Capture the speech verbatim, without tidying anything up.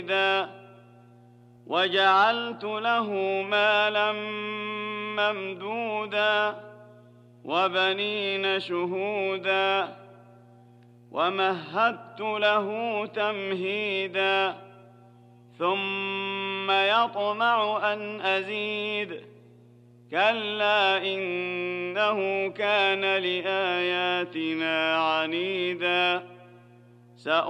وجعلت له مالا ممدودا وبنين شهودا ومهدت له تمهيدا ثم يطمع أن أزيد كلا إنه كان لآياتنا عنيدا